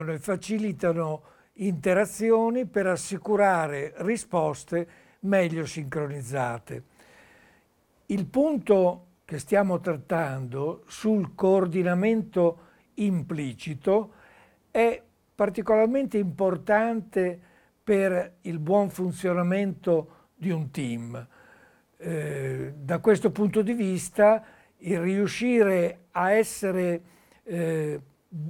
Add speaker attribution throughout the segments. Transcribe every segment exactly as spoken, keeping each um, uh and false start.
Speaker 1: e facilitano interazioni per assicurare risposte meglio sincronizzate. Il punto che stiamo trattando sul coordinamento implicito è particolarmente importante per il buon funzionamento di un team. Eh, da questo punto di vista, il riuscire a essere eh,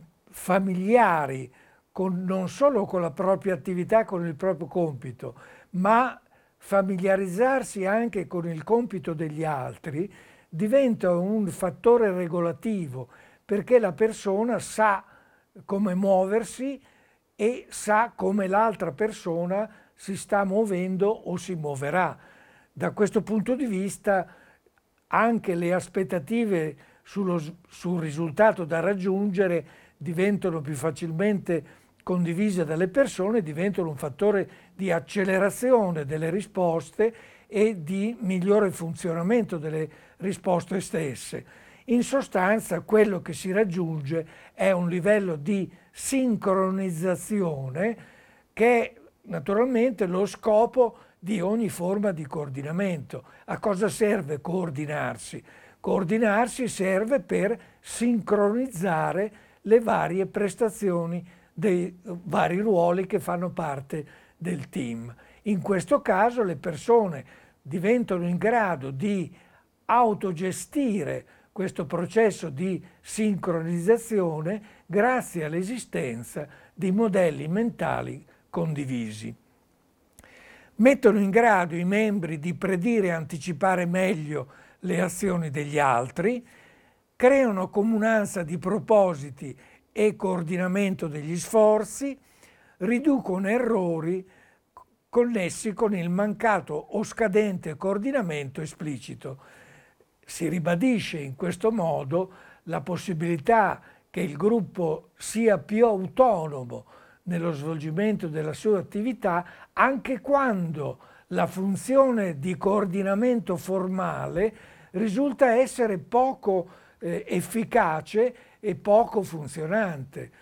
Speaker 1: familiari con, non solo con la propria attività, con il proprio compito, ma familiarizzarsi anche con il compito degli altri, diventa un fattore regolativo, perché la persona sa come muoversi e sa come l'altra persona si sta muovendo o si muoverà. Da questo punto di vista anche le aspettative sullo, sul risultato da raggiungere diventano più facilmente condivise dalle persone, diventano un fattore di accelerazione delle risposte e di migliore funzionamento delle risposte stesse. In sostanza, quello che si raggiunge è un livello di sincronizzazione che è naturalmente lo scopo di ogni forma di coordinamento. A cosa serve coordinarsi? Coordinarsi serve per sincronizzare le varie prestazioni dei vari ruoli che fanno parte del team. In questo caso le persone diventano in grado di autogestire questo processo di sincronizzazione grazie all'esistenza di modelli mentali condivisi. Mettono in grado i membri di predire e anticipare meglio le azioni degli altri, creano comunanza di propositi e coordinamento degli sforzi, riducono errori connessi con il mancato o scadente coordinamento esplicito. Si ribadisce in questo modo la possibilità che il gruppo sia più autonomo nello svolgimento della sua attività, anche quando la funzione di coordinamento formale risulta essere poco eh, efficace e poco funzionante.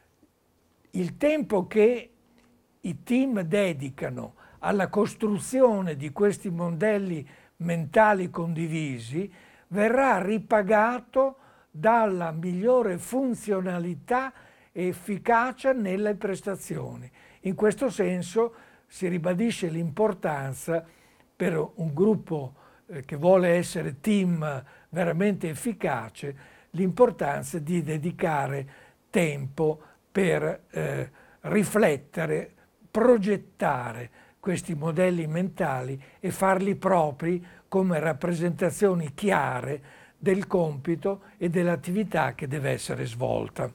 Speaker 1: Il tempo che i team dedicano alla costruzione di questi modelli mentali condivisi verrà ripagato dalla migliore funzionalità e efficacia nelle prestazioni. In questo senso si ribadisce l'importanza per un gruppo eh, che vuole essere team veramente efficace, l'importanza di dedicare tempo per eh, riflettere, progettare questi modelli mentali e farli propri come rappresentazioni chiare del compito e dell'attività che deve essere svolta.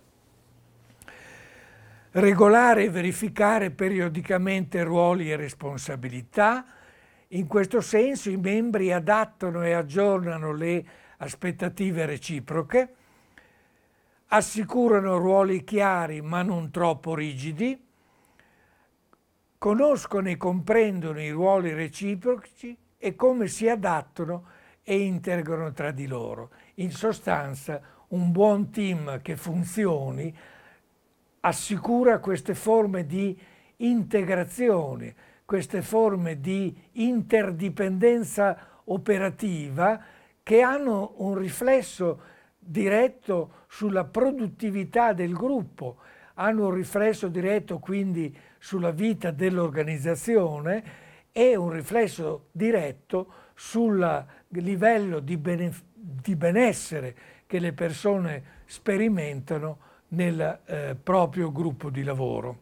Speaker 1: Regolare e verificare periodicamente ruoli e responsabilità. In questo senso i membri adattano e aggiornano le aspettative reciproche, assicurano ruoli chiari ma non troppo rigidi, conoscono e comprendono i ruoli reciproci e come si adattano e integrano tra di loro. In sostanza, un buon team che funzioni assicura queste forme di integrazione, queste forme di interdipendenza operativa che hanno un riflesso diretto sulla produttività del gruppo, hanno un riflesso diretto quindi sulla vita dell'organizzazione e un riflesso diretto sul livello di, benef- di benessere che le persone sperimentano nel eh, proprio gruppo di lavoro.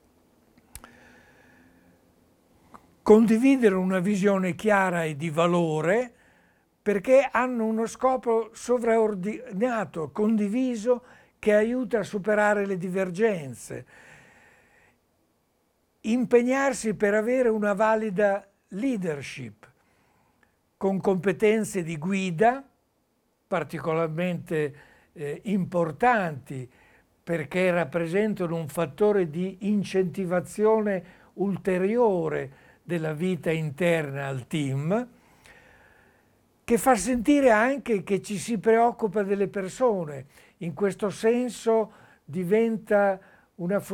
Speaker 1: Condividere una visione chiara e di valore perché hanno uno scopo sovraordinato, condiviso, che aiuta a superare le divergenze. Impegnarsi per avere una valida leadership con competenze di guida particolarmente eh, importanti perché rappresentano un fattore di incentivazione ulteriore della vita interna al team, che fa sentire anche che ci si preoccupa delle persone. In questo senso diventa una